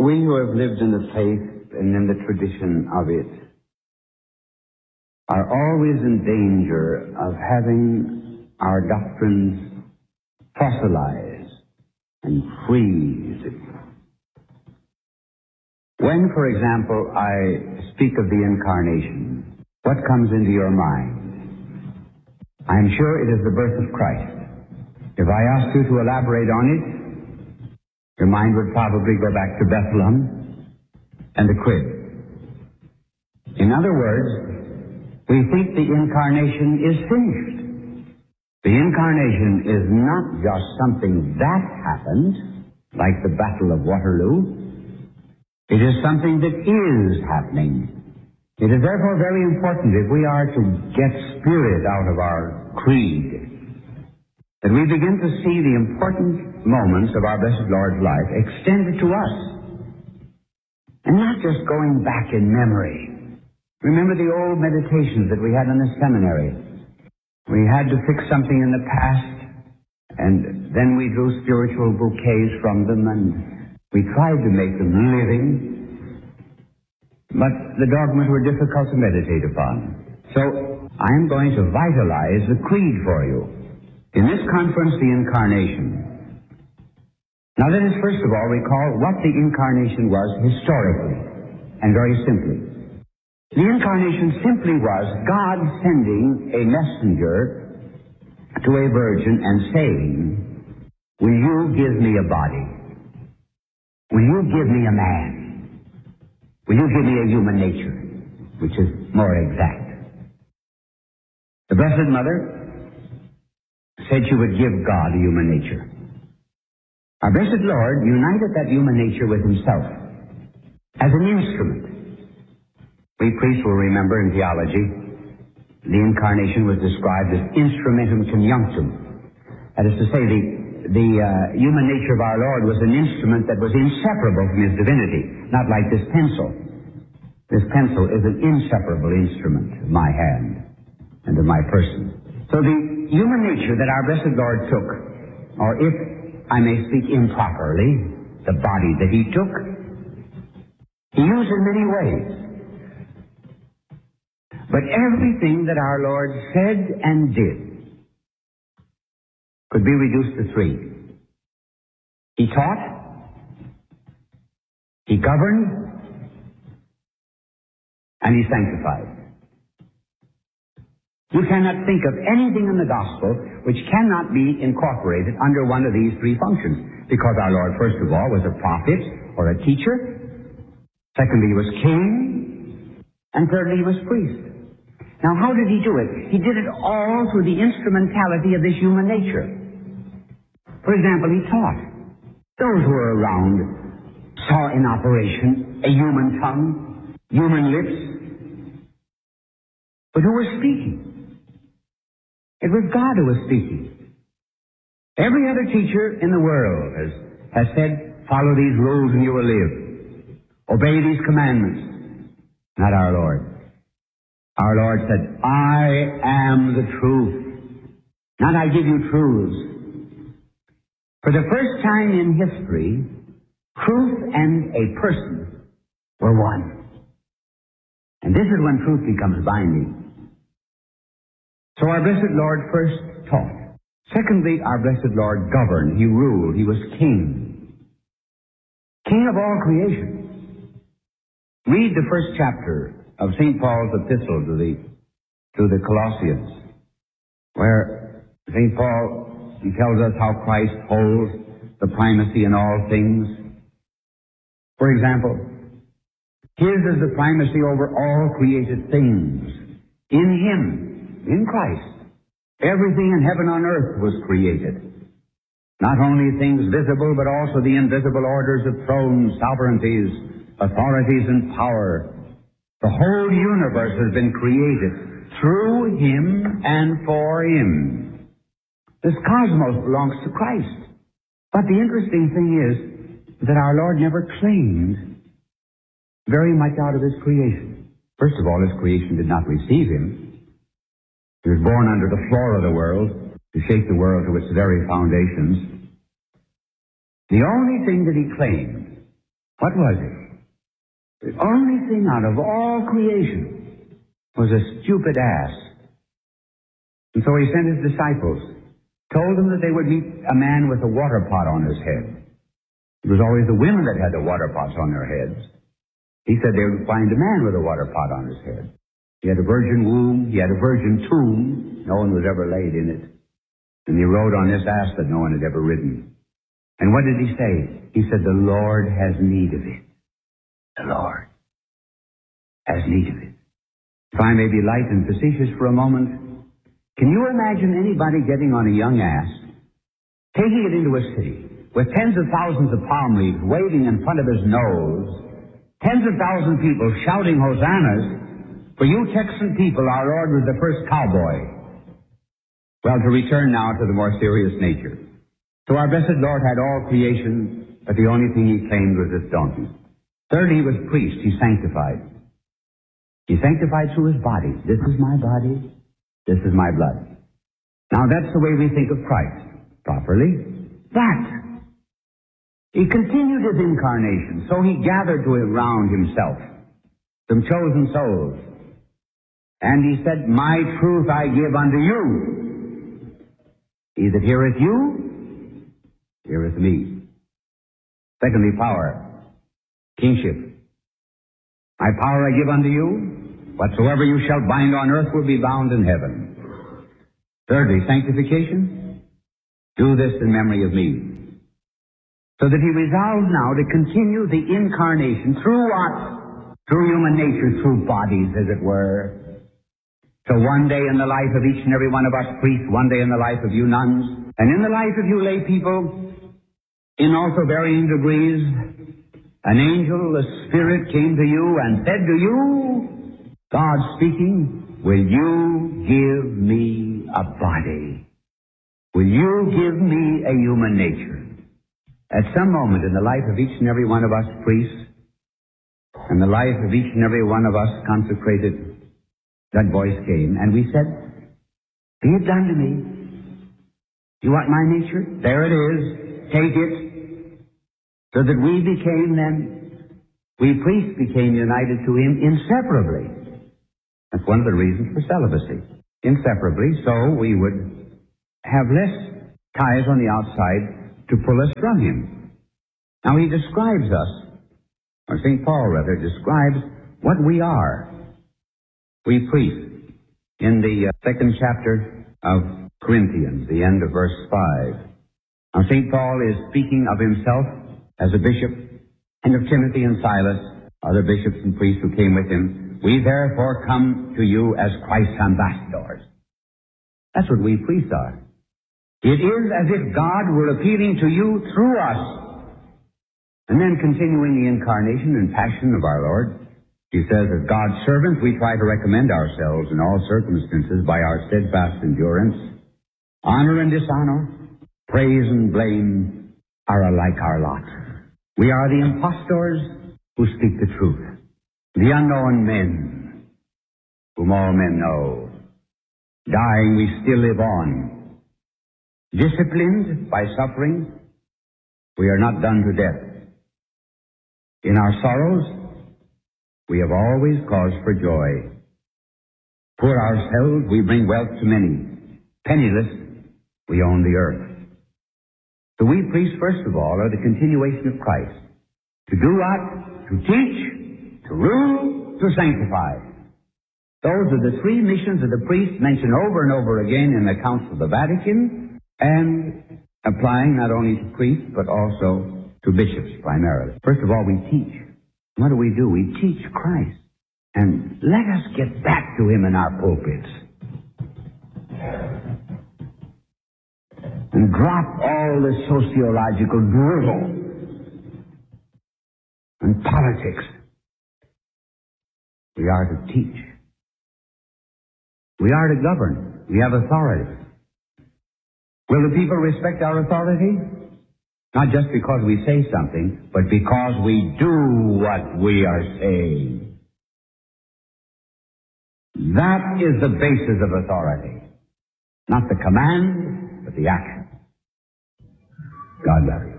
We who have lived in the faith and in the tradition of it are always in danger of having our doctrines fossilize and freeze. When, for example, I speak of the Incarnation, what comes into your mind? I am sure it is the birth of Christ. If I asked you to elaborate on it, your mind would probably go back to Bethlehem and the crib. In other words, we think the Incarnation is finished. The Incarnation is not just something that happened, like the Battle of Waterloo. It is something that is happening. It is therefore very important, if we are to get spirit out of our creed, that we begin to see the important moments of our blessed Lord's life extended to us, and not just going back in memory. Remember the old meditations that we had in the seminary. We had to fix something in the past, and then we drew spiritual bouquets from them, and we tried to make them living, but the dogmas were difficult to meditate upon. So I'm going to vitalize the creed for you. In this conference, the Incarnation. Now let us first of all recall what the Incarnation was historically, and very simply. The Incarnation simply was God sending a messenger to a virgin and saying, will you give me a body? Will you give me a man? Will you give me a human nature? Which is more exact. The Blessed Mother said she would give God a human nature. Our blessed Lord united that human nature with himself as an instrument. We priests will remember in theology, the Incarnation was described as instrumentum conjunctum. That is to say, the human nature of our Lord was an instrument that was inseparable from his divinity, not like this pencil. This pencil is an inseparable instrument of my hand and of my person. So the human nature that our blessed Lord took, or if I may speak improperly, the body that he took, he used in many ways. But everything that our Lord said and did could be reduced to three. He taught, he governed, and he sanctified. You cannot think of anything in the gospel which cannot be incorporated under one of these three functions, because our Lord, first of all, was a prophet or a teacher. Secondly, he was king. And thirdly, he was priest. Now, how did he do it? He did it all through the instrumentality of this human nature. For example, he taught. Those who were around saw in operation a human tongue, human lips. But who was speaking? It was God who was speaking. Every other teacher in the world has said, follow these rules and you will live. Obey these commandments. Not our Lord. Our Lord said, I am the truth. Not I give you truths. For the first time in history, truth and a person were one. And this is when truth becomes binding. So our blessed Lord first taught. Secondly, our blessed Lord governed. He ruled. He was king. King of all creation. Read the first chapter of St. Paul's epistle to the Colossians, where St. Paul tells us how Christ holds the primacy in all things. For example, his is the primacy over all created things. In him, in Christ, everything in heaven and earth was created. Not only things visible, but also the invisible orders of thrones, sovereignties, authorities, and power. The whole universe has been created through him and for him. This cosmos belongs to Christ. But the interesting thing is that our Lord never claimed very much out of his creation. First of all, his creation did not receive him. He was born under the floor of the world to shake the world to its very foundations. The only thing that he claimed What was it? The only thing out of all creation was a stupid ass. And so he sent his disciples, told them that they would meet a man with a water pot on his head. It was always the women that had the water pots on their heads. He said they would find a man with a water pot on his head. He had a virgin womb, he had a virgin tomb, no one was ever laid in it. And he rode on this ass that no one had ever ridden. And what did he say? He said, the Lord has need of it. The Lord has need of it. If I may be light and facetious for a moment, can you imagine anybody getting on a young ass, taking it into a city, with tens of thousands of palm leaves waving in front of his nose, tens of thousands of people shouting hosannas, for you Texan people, our Lord was the first cowboy. Well, to return now to the more serious nature. So our blessed Lord had all creation, but the only thing he claimed was this donkey. Third, he was priest. He sanctified. He sanctified through his body. This is my body. This is my blood. Now that's the way we think of Christ. Properly. That. He continued his incarnation, so he gathered to around himself some chosen souls. And he said, my truth I give unto you. He that heareth you, heareth me. Secondly, power. Kingship. My power I give unto you. Whatsoever you shall bind on earth will be bound in heaven. Thirdly, sanctification. Do this in memory of me. So that he resolved now to continue the incarnation through what? Through human nature, through bodies, as it were. So one day in the life of each and every one of us priests, one day in the life of you nuns, and in the life of you lay people, in also varying degrees, an angel, a spirit came to you and said to you, God speaking, will you give me a body? Will you give me a human nature? At some moment in the life of each and every one of us priests, and the life of each and every one of us consecrated, that voice came, and we said, be it done to me. You want my nature? There it is. Take it. So that we became then, we priests became united to him inseparably. That's one of the reasons for celibacy. Inseparably, so we would have less ties on the outside to pull us from him. Now he describes us, or St. Paul rather, describes what we are. We priests, in the second chapter of Corinthians, the end of verse 5. Now St. Paul is speaking of himself as a bishop, and of Timothy and Silas, other bishops and priests who came with him. We therefore come to you as Christ's ambassadors. That's what we priests are. It is as if God were appealing to you through us. And then continuing the incarnation and passion of our Lord, he says, as God's servants, we try to recommend ourselves in all circumstances by our steadfast endurance. Honor and dishonor, praise and blame are alike our lot. We are the impostors who speak the truth, the unknown men, whom all men know. Dying, we still live on. Disciplined by suffering, we are not done to death. In our sorrows, we have always cause for joy. Poor ourselves, we bring wealth to many. Penniless, we own the earth. So we priests, first of all, are the continuation of Christ. To do what? To teach, to rule, to sanctify. Those are the three missions of the priest mentioned over and over again in the Council of the Vatican, and applying not only to priests, but also to bishops primarily. First of all, we teach. What do? We teach Christ. And let us get back to him in our pulpits. And drop all the sociological drivel and politics. We are to teach. We are to govern. We have authority. Will the people respect our authority? Not just because we say something, but because we do what we are saying. That is the basis of authority. Not the command, but the action. God bless you.